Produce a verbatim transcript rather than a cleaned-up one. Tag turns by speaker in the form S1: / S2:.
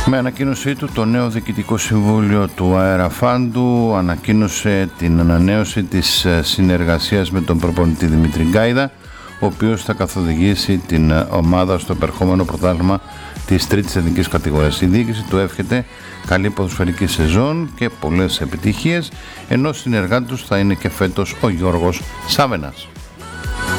S1: Με ανακοίνωσή του, το νέο Διοικητικό Συμβούλιο του Αεραφάντου ανακοίνωσε την ανανέωση της συνεργασίας με τον προπονητή Δημήτρη Γκάιδα, ο οποίος θα καθοδηγήσει την ομάδα στο επερχόμενο πρωτάθλημα της τρίτης εθνικής κατηγορίας. Η διοίκηση του εύχεται καλή ποδοσφαιρική σεζόν και πολλές επιτυχίες, ενώ συνεργάτης τους θα είναι και φέτος ο Γιώργος Σάβενας.